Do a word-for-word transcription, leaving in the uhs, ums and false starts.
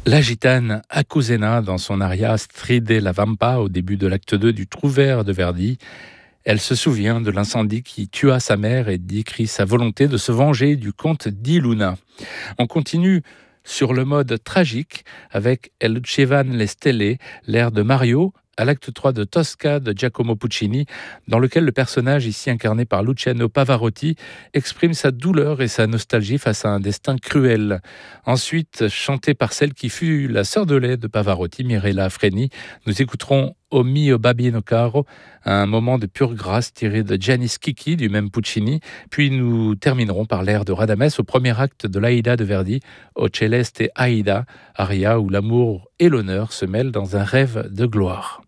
La gitane Acusena dans son aria Stride la Vampa au début de l'acte deux du Trouvère de Verdi. Elle se souvient de l'incendie qui tua sa mère et décrit sa volonté de se venger du comte di Luna. On continue sur le mode tragique avec El Lucevano le Stelle, l'air de Mario, à l'acte trois de Tosca de Giacomo Puccini, dans lequel le personnage, ici incarné par Luciano Pavarotti, exprime sa douleur et sa nostalgie face à un destin cruel. Ensuite, chanté par celle qui fut la sœur de lait de Pavarotti, Mirella Freni, nous écouterons O mio babino caro, un moment de pure grâce tiré de Gianni Schicchi du même Puccini, puis nous terminerons par l'air de Radames au premier acte de l'Aïda de Verdi, O Celeste Aïda, aria où l'amour et l'honneur se mêlent dans un rêve de gloire.